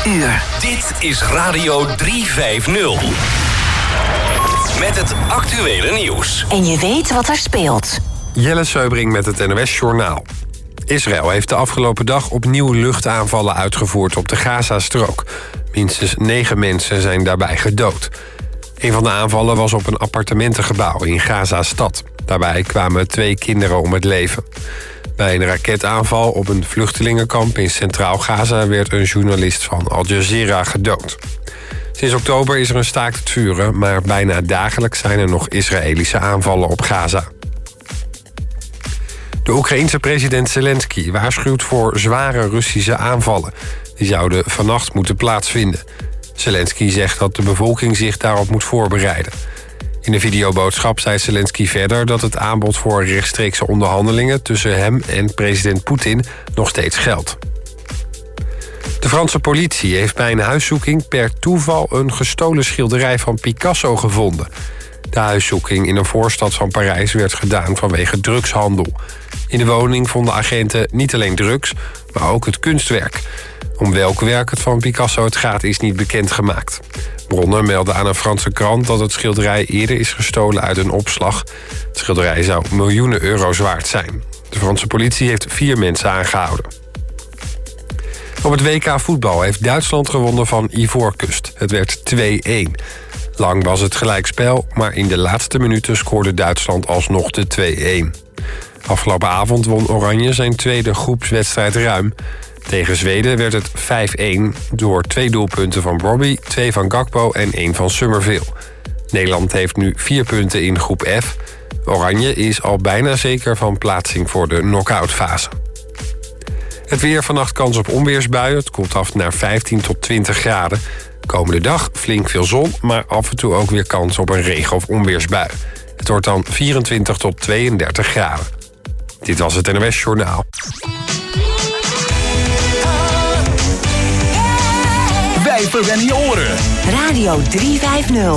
uur. Dit is Radio 350. Met het actuele nieuws. En je weet wat er speelt. Jelle Seubring met het NOS Journaal. Israël heeft de afgelopen dag opnieuw luchtaanvallen uitgevoerd op de Gazastrook. Minstens 9 mensen zijn daarbij gedood. Een van de aanvallen was op een appartementengebouw in Gaza-stad. Daarbij kwamen 2 kinderen om het leven. Bij een raketaanval op een vluchtelingenkamp in Centraal Gaza werd een journalist van Al Jazeera gedood. Sinds oktober is er een staakt het vuren, maar bijna dagelijks zijn er nog Israëlische aanvallen op Gaza. De Oekraïense president Zelensky waarschuwt voor zware Russische aanvallen. Die zouden vannacht moeten plaatsvinden. Zelensky zegt dat de bevolking zich daarop moet voorbereiden. In de videoboodschap zei Zelensky verder dat het aanbod voor rechtstreekse onderhandelingen tussen hem en president Poetin nog steeds geldt. De Franse politie heeft bij een huiszoeking per toeval een gestolen schilderij van Picasso gevonden. De huiszoeking in een voorstad van Parijs werd gedaan vanwege drugshandel. In de woning vonden agenten niet alleen drugs, maar ook het kunstwerk. Om welk werk het van Picasso het gaat is niet bekendgemaakt. Bronnen melden aan een Franse krant dat het schilderij eerder is gestolen uit een opslag. Het schilderij zou miljoenen euro's waard zijn. De Franse politie heeft 4 mensen aangehouden. Op het WK voetbal heeft Duitsland gewonnen van Ivoorkust. Het werd 2-1. Lang was het gelijkspel, maar in de laatste minuten scoorde Duitsland alsnog de 2-1. Afgelopen avond won Oranje zijn tweede groepswedstrijd ruim. Tegen Zweden werd het 5-1 door 2 doelpunten van Robbie, 2 van Gakpo en 1 van Summerville. Nederland heeft nu 4 punten in groep F. Oranje is al bijna zeker van plaatsing voor de knock-outfase. Het weer, vannacht kans op onweersbuien. Het koelt af naar 15 tot 20 graden. Komende dag flink veel zon, maar af en toe ook weer kans op een regen- of onweersbui. Het wordt dan 24 tot 32 graden. Dit was het NOS Journaal. Wij verwennen je oren. Radio 350.